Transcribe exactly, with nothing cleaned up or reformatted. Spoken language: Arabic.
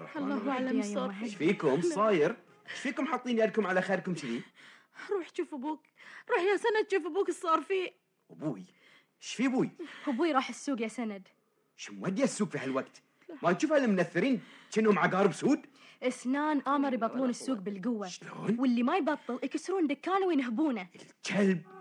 الرحمن الله أعلم صار ايش فيكم صاير؟ ايش فيكم حاطين يدكم على خيركم كذي؟ روح شوف ابوك، روح يا سند شوف ابوك ايش صار فيه. ابوي؟ ايش في ابوي؟ ابوي راح السوق يا سند. شو مودي السوق في هالوقت؟ ما تشوف هالمنثرين كأنهم عقارب سود؟ اسنان آمر يبطلون السوق بالقوة. شلون؟ واللي ما يبطل يكسرون دكانه وينهبونه. الكلب